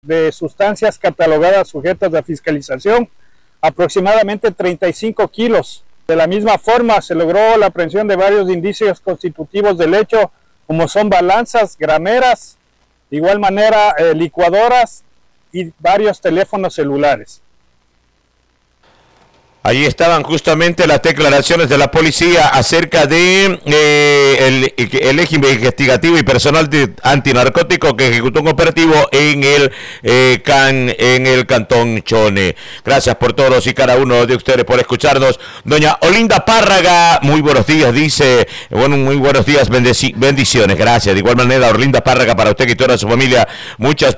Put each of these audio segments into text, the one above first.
de sustancias catalogadas sujetas a fiscalización, aproximadamente 35 kilos. De la misma forma, se logró la aprehensión de varios indicios constitutivos del hecho, como son balanzas, grameras, de igual manera licuadoras y varios teléfonos celulares. Ahí estaban justamente las declaraciones de la policía acerca de el eje investigativo y personal antinarcótico que ejecutó un operativo en el Cantón Chone. Gracias por todos y cada uno de ustedes por escucharnos. Doña Olinda Párraga, muy buenos días, dice, bueno, muy buenos días, bendiciones, gracias. De igual manera, Olinda Párraga, para usted y toda su familia, muchas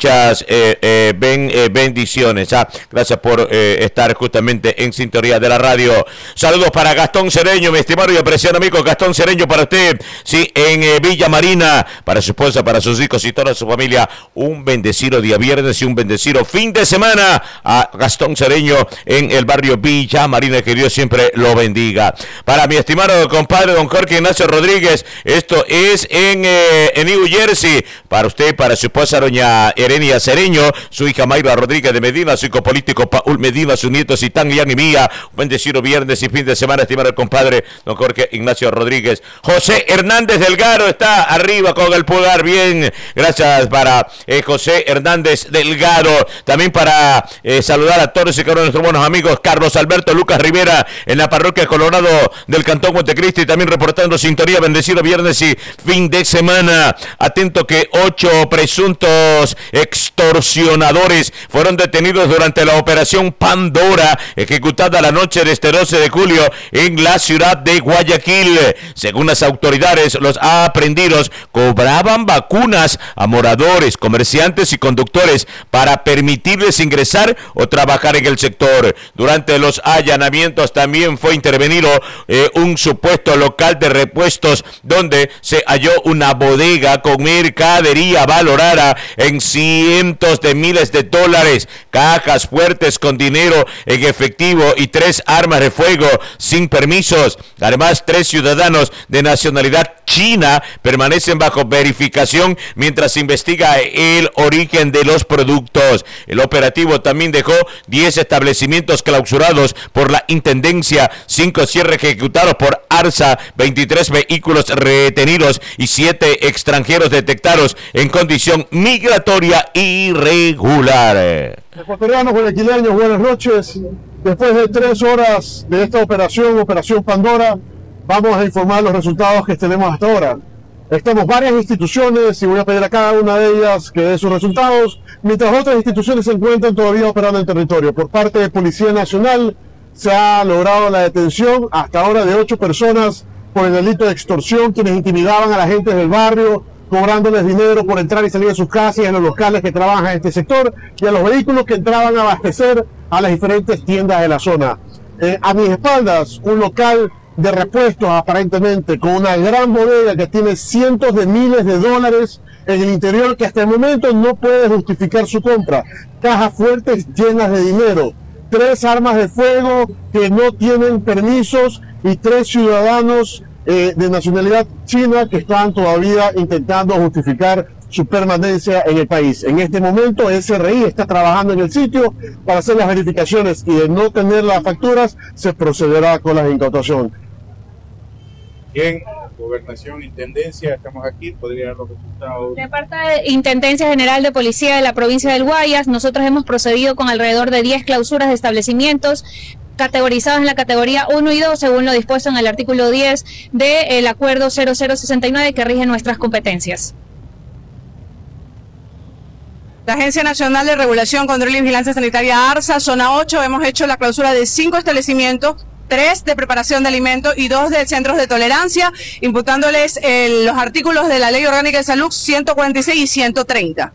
bendiciones. Gracias por estar justamente en sintonía de la radio. Saludos para Gastón Cereño, mi estimado y apreciado amigo Gastón Cereño, para usted, sí, en Villa Marina, para su esposa, para sus hijos y toda su familia, un bendecido día viernes y un bendecido fin de semana a Gastón Cereño en el barrio Villa Marina, que Dios siempre lo bendiga. Para mi estimado compadre don Jorge Ignacio Rodríguez, esto es en New Jersey, para usted, para su esposa doña Erenia Cereño, su hija Mayra Rodríguez de Medina, su hijo político Paul Medina, sus nietos Itán, Ian y Mía. Bendecido viernes y fin de semana, estimado el compadre don Jorge Ignacio Rodríguez. José Hernández Delgado está arriba con el pulgar, bien, gracias para José Hernández Delgado. También para saludar a todos y cada uno de nuestros buenos amigos, Carlos Alberto Lucas Rivera en la parroquia Colorado del Cantón Montecristi, también reportando sintonía. Bendecido viernes y fin de semana. Atento que 8 presuntos extorsionadores fueron detenidos durante la operación Pandora, ejecutada la noche de este 12 de julio en la ciudad de Guayaquil. Según las autoridades, los aprehendidos cobraban vacunas a moradores, comerciantes y conductores para permitirles ingresar o trabajar en el sector. Durante los allanamientos también fue intervenido un supuesto local de repuestos donde se halló una bodega con mercadería valorada en cientos de miles de dólares, cajas fuertes con dinero en efectivo y 3 armas de fuego sin permisos. Además, 3 ciudadanos de nacionalidad china permanecen bajo verificación mientras se investiga el origen de los productos. El operativo también dejó 10 establecimientos clausurados por la Intendencia, 5 cierres ejecutados por ARSA, 23 vehículos retenidos y 7 extranjeros detectados en condición migratoria irregular. Ecuatorianos, guayaquileños, buenas noches. Después de 3 horas de esta Operación Pandora, vamos a informar los resultados que tenemos hasta ahora. Estamos varias instituciones y voy a pedir a cada una de ellas que dé sus resultados, mientras otras instituciones se encuentran todavía operando en territorio. Por parte de Policía Nacional se ha logrado la detención hasta ahora de 8 personas por el delito de extorsión, quienes intimidaban a la gente del barrio, cobrándoles dinero por entrar y salir de sus casas y en los locales que trabajan en este sector y a los vehículos que entraban a abastecer a las diferentes tiendas de la zona. A mis espaldas, un local de repuestos aparentemente con una gran bodega que tiene cientos de miles de dólares en el interior, que hasta el momento no puede justificar su compra. Cajas fuertes llenas de dinero, 3 armas de fuego que no tienen permisos y 3 ciudadanos de nacionalidad china que están todavía intentando justificar su permanencia en el país. En este momento SRI está trabajando en el sitio para hacer las verificaciones y de no tener las facturas se procederá con la incautación. Bien, Gobernación, Intendencia, estamos aquí, podría dar los resultados. De parte de Intendencia General de Policía de la provincia del Guayas, nosotros hemos procedido con alrededor de 10 clausuras de establecimientos categorizados en la categoría 1 y 2, según lo dispuesto en el artículo 10 del Acuerdo 0069 que rige nuestras competencias. La Agencia Nacional de Regulación, Control y Vigilancia Sanitaria, ARSA, zona 8, hemos hecho la clausura de 5 establecimientos, 3 de preparación de alimentos y 2 de centros de tolerancia, imputándoles los artículos de la Ley Orgánica de Salud 146 y 130.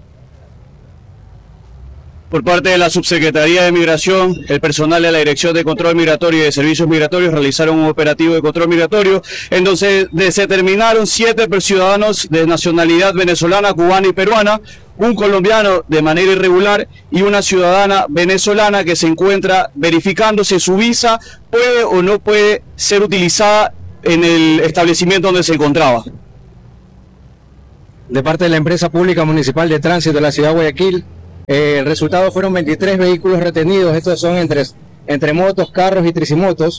Por parte de la Subsecretaría de Migración, el personal de la Dirección de Control Migratorio y de Servicios Migratorios realizaron un operativo de control migratorio en donde se determinaron 7 ciudadanos de nacionalidad venezolana, cubana y peruana, un colombiano de manera irregular y una ciudadana venezolana que se encuentra verificando si su visa puede o no puede ser utilizada en el establecimiento donde se encontraba. De parte de la Empresa Pública Municipal de Tránsito de la Ciudad de Guayaquil, El resultado fueron 23 vehículos retenidos, estos son entre motos, carros y tricimotos,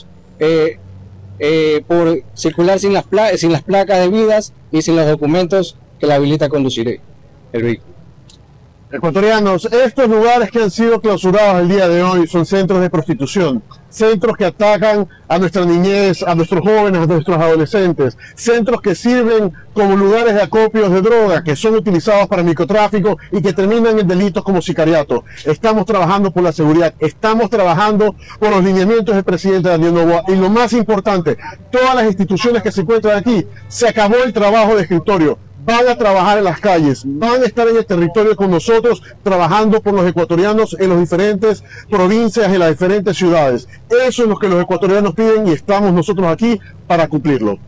por circular sin las placas debidas y sin los documentos que la habilita a conducir el vehículo. Ecuatorianos, estos lugares que han sido clausurados el día de hoy son centros de prostitución, centros que atacan a nuestra niñez, a nuestros jóvenes, a nuestros adolescentes, centros que sirven como lugares de acopios de droga, que son utilizados para microtráfico y que terminan en delitos como sicariato. Estamos trabajando por la seguridad, estamos trabajando por los lineamientos del presidente Daniel Noboa y lo más importante, todas las instituciones que se encuentran aquí, se acabó el trabajo de escritorio. Van a trabajar en las calles, van a estar en el territorio con nosotros, trabajando por los ecuatorianos en las diferentes provincias, en las diferentes ciudades. Eso es lo que los ecuatorianos piden y estamos nosotros aquí para cumplirlo.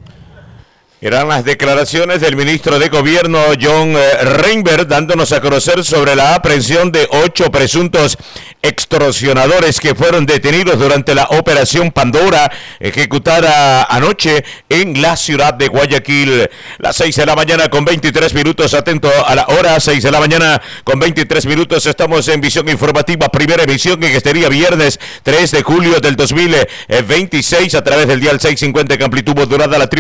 Eran las declaraciones del ministro de Gobierno, John Reinberg, dándonos a conocer sobre la aprehensión de 8 presuntos extorsionadores que fueron detenidos durante la Operación Pandora, ejecutada anoche en la ciudad de Guayaquil. Las 6 de la mañana con 23 minutos, atento a la hora, 6 de la mañana con 23 minutos, estamos en Visión Informativa, primera emisión en este día viernes 3 de julio del 2026, a través del dial 650 en amplitud modulada, la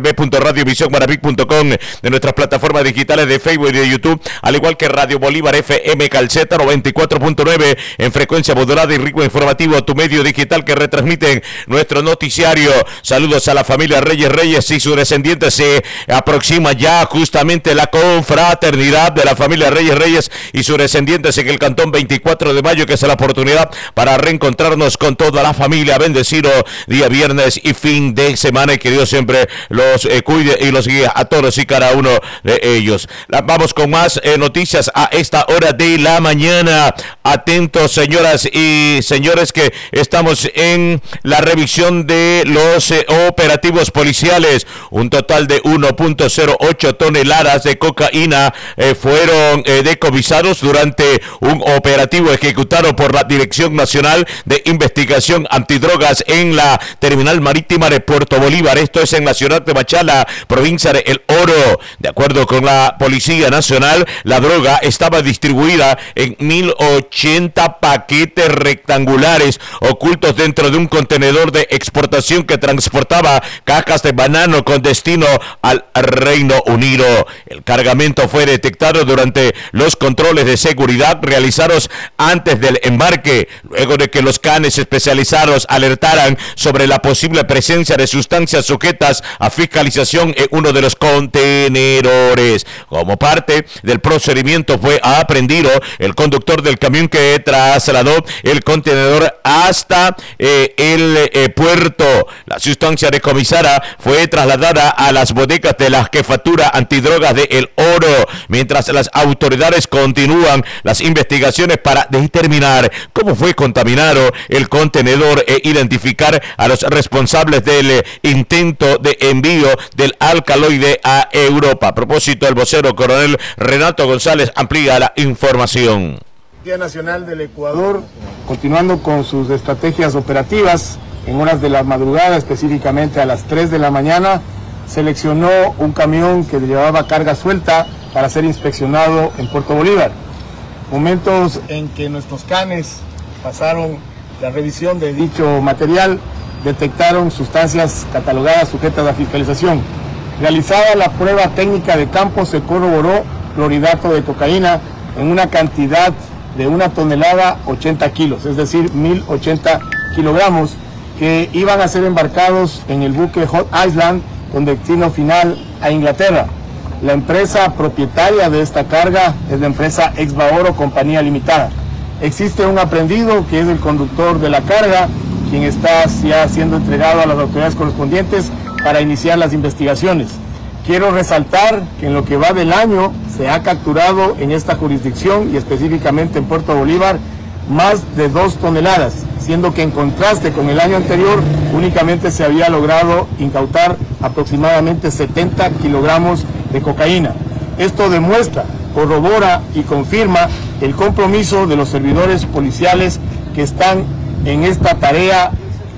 www.radiovisionmaravic.com, de nuestras plataformas digitales de Facebook y de YouTube, al igual que Radio Bolívar FM Calceta 94.9 en frecuencia modulada y ritmo informativo, tu medio digital que retransmiten nuestro noticiario. Saludos a la familia Reyes y sus descendientes. Se aproxima ya justamente la confraternidad de la familia Reyes y sus descendientes en el cantón 24 de mayo, que es la oportunidad para reencontrarnos con toda la familia. Bendecido día viernes y fin de semana, y que Dios siempre los cuide y los guíe a todos y cada uno de ellos. Vamos con más noticias a esta hora de la mañana. Atentos, señoras y señores, que estamos en la revisión de los operativos policiales. Un total de 1.08 toneladas de cocaína fueron decomisados durante un operativo ejecutado por la Dirección Nacional de Investigación Antidrogas en la Terminal Marítima de Puerto Bolívar. Esto es en la ciudad de Machala, provincia de El Oro. De acuerdo con la Policía Nacional, la droga estaba distribuida en 1080 paquetes rectangulares ocultos dentro de un contenedor de exportación que transportaba cajas de banano con destino al Reino Unido. El cargamento fue detectado durante los controles de seguridad realizados antes del embarque, luego de que los canes especializados alertaran sobre la posible presencia de sustancias sujetas a fiscalización en uno de los contenedores. Como parte del procedimiento fue aprehendido el conductor del camión que trasladó el contenedor hasta el puerto. La sustancia decomisada fue trasladada a las bodegas de la Jefatura Antidrogas de El Oro, mientras las autoridades continúan las investigaciones para determinar cómo fue contaminado el contenedor e identificar a los responsables del intento de envío del alcaloide a Europa. A propósito, el vocero coronel Renato González amplía la información. Policía Nacional del Ecuador, continuando con sus estrategias operativas, en horas de la madrugada, específicamente a las 3 de la mañana, seleccionó un camión que llevaba carga suelta para ser inspeccionado en Puerto Bolívar. Momentos en que nuestros canes pasaron la revisión de dicho material, detectaron sustancias catalogadas sujetas a fiscalización. Realizada la prueba técnica de campo, se corroboró clorhidrato de cocaína en una cantidad de 1 tonelada 80 kilos, es decir, 1080 kilogramos, que iban a ser embarcados en el buque Hot Island con destino final a Inglaterra. La empresa propietaria de esta carga es la empresa Exbaoro Compañía Limitada. Existe un aprehendido que es el conductor de la carga, quien está ya siendo entregado a las autoridades correspondientes para iniciar las investigaciones. Quiero resaltar que en lo que va del año se ha capturado en esta jurisdicción y específicamente en Puerto Bolívar más de 2 toneladas, siendo que en contraste con el año anterior únicamente se había logrado incautar aproximadamente 70 kilogramos de cocaína. Esto demuestra, corrobora y confirma el compromiso de los servidores policiales que están en esta tarea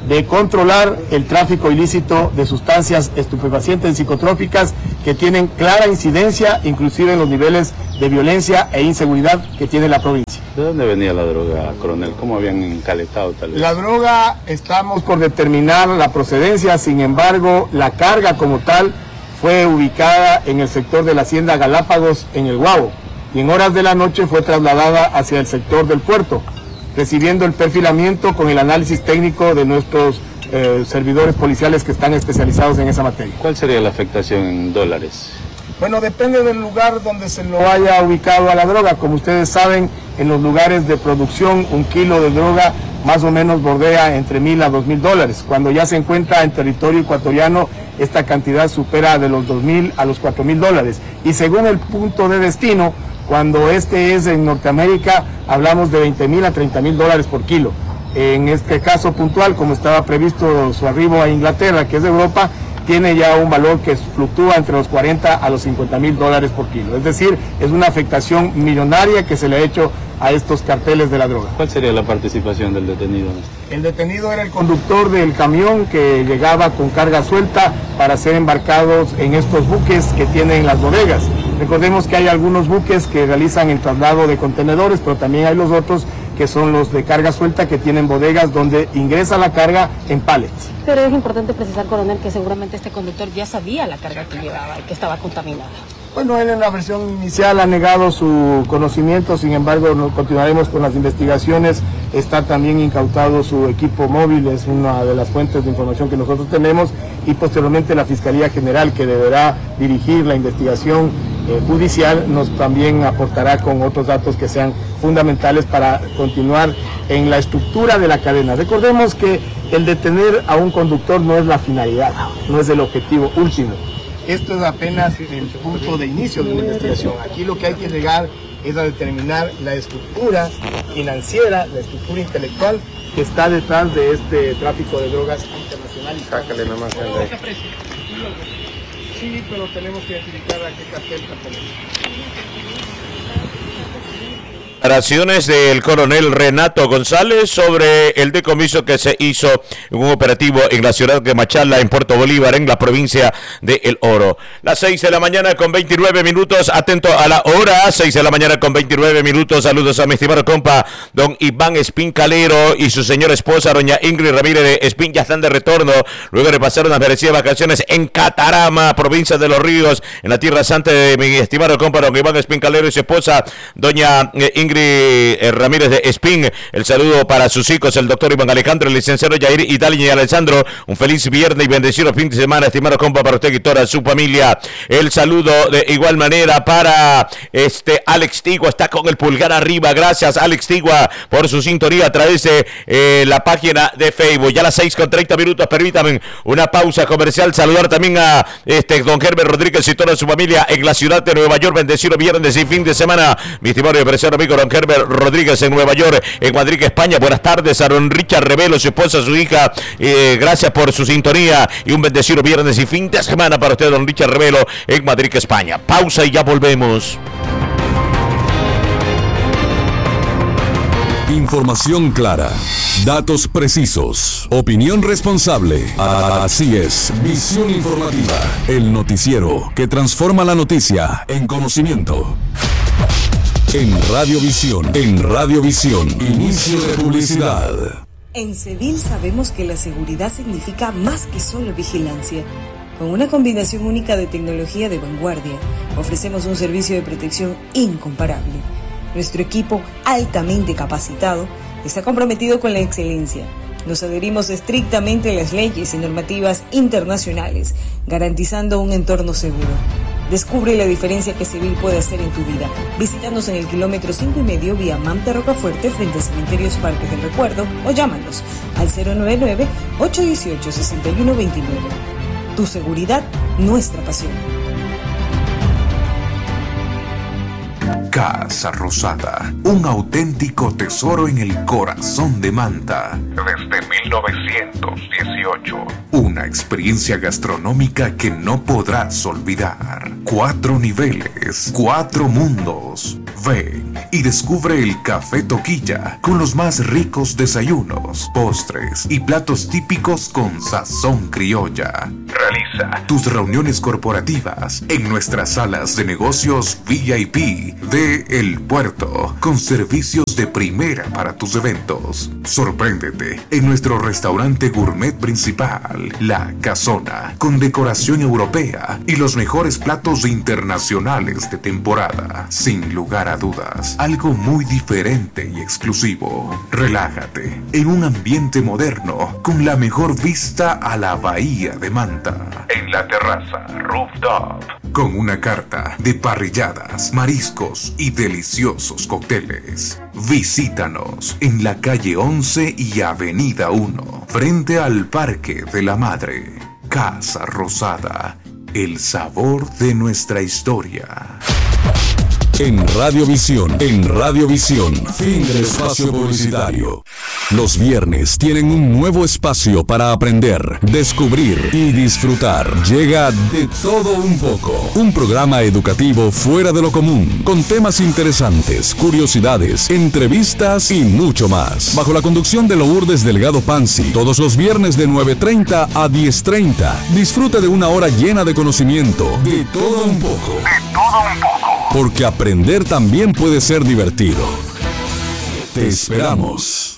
de controlar el tráfico ilícito de sustancias estupefacientes y psicotrópicas que tienen clara incidencia, inclusive en los niveles de violencia e inseguridad que tiene la provincia. ¿De dónde venía la droga, coronel? ¿Cómo habían encaletado tal vez? La droga, estamos por determinar la procedencia, sin embargo, la carga como tal fue ubicada en el sector de la hacienda Galápagos, en el Guavo, y en horas de la noche fue trasladada hacia el sector del puerto, recibiendo el perfilamiento con el análisis técnico de nuestros servidores policiales que están especializados en esa materia. ¿Cuál sería la afectación en dólares? Bueno, depende del lugar donde se lo haya ubicado a la droga. Como ustedes saben, en los lugares de producción, 1 kilo de droga más o menos bordea entre $1,000 a $2,000. Cuando ya se encuentra en territorio ecuatoriano, esta cantidad supera de los $2,000 a los $4,000. Y según el punto de destino, cuando este es en Norteamérica, hablamos de $20,000 a $30,000 por kilo. En este caso puntual, como estaba previsto su arribo a Inglaterra, que es de Europa, tiene ya un valor que fluctúa entre los $40,000 a los $50,000 por kilo. Es decir, es una afectación millonaria que se le ha hecho a estos carteles de la droga. ¿Cuál sería la participación del detenido? El detenido era el conductor del camión que llegaba con carga suelta para ser embarcados en estos buques que tienen las bodegas. Recordemos que hay algunos buques que realizan el traslado de contenedores, pero también hay los otros que son los de carga suelta que tienen bodegas donde ingresa la carga en pallets. Pero es importante precisar, coronel, que seguramente este conductor ya sabía la carga que llevaba y que estaba contaminada. Bueno, él en la versión inicial ha negado su conocimiento, sin embargo continuaremos con las investigaciones. Está también incautado su equipo móvil, es una de las fuentes de información que nosotros tenemos, y posteriormente la Fiscalía General, que deberá dirigir la investigación judicial, nos también aportará con otros datos que sean fundamentales para continuar en la estructura de la cadena. Recordemos que el detener a un conductor no es la finalidad, no es el objetivo último. Esto es apenas el punto de inicio de la investigación. Aquí lo que hay que llegar es a determinar la estructura financiera, la estructura intelectual que está detrás de este tráfico de drogas internacional. Sácale nomás el de... Sí, pero tenemos que identificar a qué cartel pertenece. Declaraciones del coronel Renato González sobre el decomiso que se hizo en un operativo en la ciudad de Machala, en Puerto Bolívar, en la provincia de El Oro. Las 6 de la mañana con 29 minutos, atento a la hora, 6 de la mañana con 29 minutos. Saludos a mi estimado compa, don Iván Espín Calero y su señora esposa, doña Ingrid Ramírez de Espín, ya están de retorno, luego de pasar unas merecidas vacaciones en Catarama, provincia de Los Ríos, en la Tierra Santa de mi estimado compa, don Iván Espín Calero y su esposa, doña Ingrid Ramírez de Espín. El saludo para sus hijos, el doctor Iván Alejandro, el licenciado Yair Italia y Alessandro. Un feliz viernes y bendecido fin de semana, estimado compa, para usted y toda su familia. El saludo de igual manera para Alex Tigua, está con el pulgar arriba. Gracias, Alex Tigua, por su sintonía a través de la página de Facebook. Ya a las 6:30 minutos, permítanme una pausa comercial. Saludar también a don Herbert Rodríguez y toda su familia en la ciudad de Nueva York. Bendecido viernes y fin de semana, mi estimado y apreciado amigo don Herbert Rodríguez en Nueva York, en Madrid, España. Buenas tardes a don Richard Revelo, su esposa, su hija. Gracias por su sintonía y un bendecido viernes y fin de semana para usted, don Richard Revelo, en Madrid, España. Pausa y ya volvemos. Información clara, datos precisos, opinión responsable. Así es, Visión Informativa, el noticiero que transforma la noticia en conocimiento. En Radiovisión, inicio de publicidad. En Cedil sabemos que la seguridad significa más que solo vigilancia. Con una combinación única de tecnología de vanguardia, ofrecemos un servicio de protección incomparable. Nuestro equipo, altamente capacitado, está comprometido con la excelencia. Nos adherimos estrictamente a las leyes y normativas internacionales, garantizando un entorno seguro. Descubre la diferencia que Cedil puede hacer en tu vida. Visítanos en el kilómetro 5,5 vía Manta Rocafuerte frente a Cementerios Parques del Recuerdo o llámanos al 099-818-6129. Tu seguridad, nuestra pasión. Casa Rosada, un auténtico tesoro en el corazón de Manta. Desde 1918. Una experiencia gastronómica que no podrás olvidar. 4 niveles, 4 mundos. Ven y descubre el Café Toquilla con los más ricos desayunos, postres y platos típicos con sazón criolla. Realiza tus reuniones corporativas en nuestras salas de negocios VIP de El Puerto, con servicios de primera para tus eventos. Sorpréndete en nuestro restaurante gourmet principal, La Casona, con decoración europea y los mejores platos internacionales de temporada. Sin lugar a dudas, algo muy diferente y exclusivo. Relájate en un ambiente moderno con la mejor vista a la bahía de Manta. En la terraza Rooftop, con una carta de parrilladas, mariscos y deliciosos cócteles. Visítanos en la calle 11 y avenida 1, frente al Parque de la Madre. Casa Rosada, el sabor de nuestra historia. En Radiovisión, fin del espacio publicitario. Los viernes tienen un nuevo espacio para aprender, descubrir y disfrutar. Llega De Todo Un Poco, un programa educativo fuera de lo común, con temas interesantes, curiosidades, entrevistas y mucho más. Bajo la conducción de Lourdes Delgado Pansi, todos los viernes de 9:30 a 10:30. Disfruta de una hora llena de conocimiento. De todo un poco. De todo un poco. Porque aprender también puede ser divertido. Te esperamos.